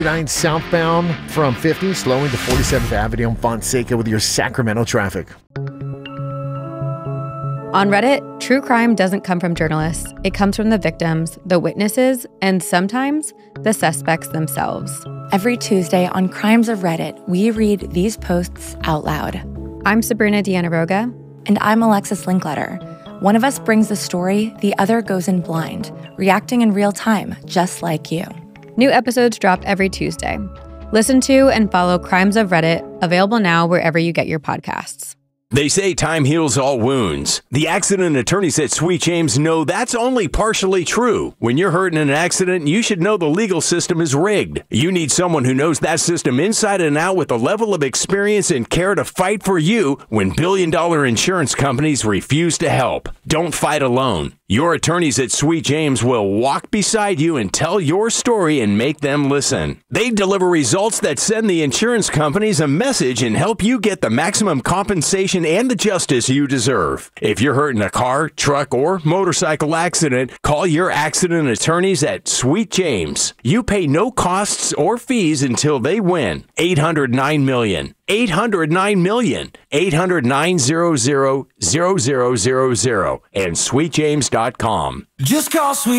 9 southbound from 50, slowing to 47th Avenue on Fonseca with your Sacramento traffic. On Reddit, true crime doesn't come from journalists. It comes from the victims, the witnesses, and sometimes the suspects themselves. Every Tuesday on Crimes of Reddit, we read these posts out loud. I'm Sabrina Dianaroga. And I'm Alexis Linkletter. One of us brings the story, the other goes in blind, reacting in real time, just like you. New episodes drop every Tuesday. Listen to and follow Crimes of Reddit, available now wherever you get your podcasts. They say time heals all wounds. The accident attorneys at Sweet James know that's only partially true. When you're hurt in an accident, you should know the legal system is rigged. You need someone who knows that system inside and out with a level of experience and care to fight for you when billion-dollar insurance companies refuse to help. Don't fight alone. Your attorneys at Sweet James will walk beside you and tell your story and make them listen. They deliver results that send the insurance companies a message and help you get the maximum compensation and the justice you deserve. If you're hurt in a car, truck, or motorcycle accident, call your accident attorneys at Sweet James. You pay no costs or fees until they win. 800-9-MILLION. 800-9-MILLION. 800-900-0000 and sweetjames.com. Just call Sweet